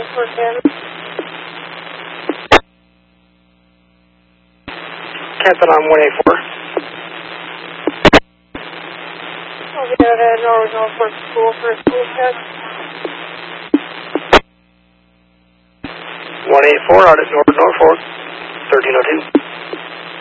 for him. Captain on 184. I'll be out at Norwood School for a school test. 184 out at Norwood, Norfolk, 1302.